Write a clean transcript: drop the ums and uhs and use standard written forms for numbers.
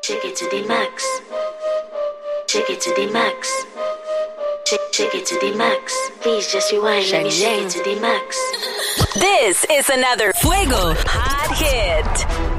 Shake it to the max. Shake it to the max. Shake it to the max. Please just rewind. Let me shake it to the max. This is another Fuego Hot Hit.